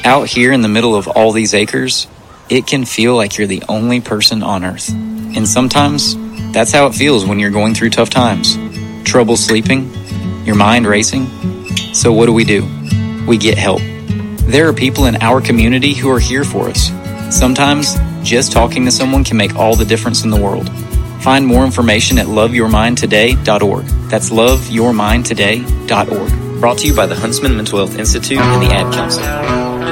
Out here in the middle of all these acres, it can feel like you're the only person on earth. And sometimes, that's how it feels when you're going through tough times. Trouble sleeping, your mind racing. So what do? We get help. There are people in our community who are here for us. Sometimes, just talking to someone can make all the difference in the world. Find more information at loveyourmindtoday.org. That's loveyourmindtoday.org. Brought to you by the Huntsman Mental Health Institute and the Ad Council.